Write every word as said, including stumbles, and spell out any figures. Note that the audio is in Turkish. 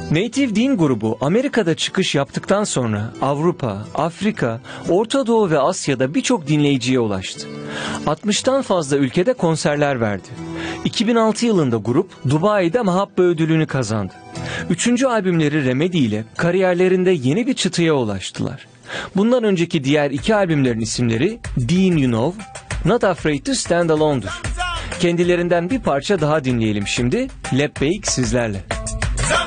Native Dean grubu Amerika'da çıkış yaptıktan sonra Avrupa, Afrika, Orta Doğu ve Asya'da birçok dinleyiciye ulaştı. altmıştan fazla ülkede konserler verdi. iki bin altı yılında grup Dubai'de Mahabba ödülünü kazandı. Üçüncü albümleri Remedy ile kariyerlerinde yeni bir çıtaya ulaştılar. Bundan önceki diğer iki albümlerin isimleri Dean You Know, Not Afraid to Stand Alone'dur. Kendilerinden bir parça daha dinleyelim şimdi. Leppeyk sizlerle.